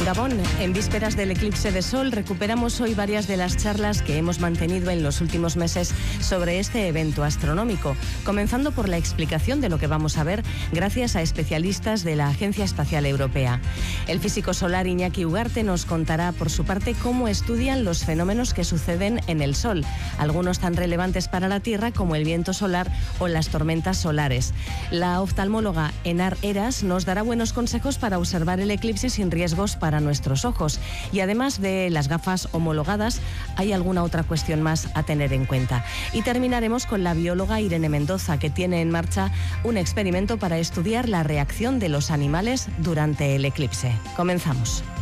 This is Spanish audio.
Gabón, en vísperas del eclipse de sol, recuperamos hoy varias de las charlas que hemos mantenido en los últimos meses sobre este evento astronómico, comenzando por la explicación de lo que vamos a ver gracias a especialistas de la Agencia Espacial Europea. El físico solar Iñaki Ugarte nos contará por su parte cómo estudian los fenómenos que suceden en el Sol, algunos tan relevantes para la Tierra como el viento solar o las tormentas solares. La oftalmóloga Enar Eras nos dará buenos consejos para observar el eclipse sin riesgos para nuestros ojos. Y además de las gafas homologadas, hay alguna otra cuestión más a tener en cuenta. Y terminaremos con la bióloga Irene Mendoza, que tiene en marcha un experimento para estudiar la reacción de los animales durante el eclipse. Comenzamos.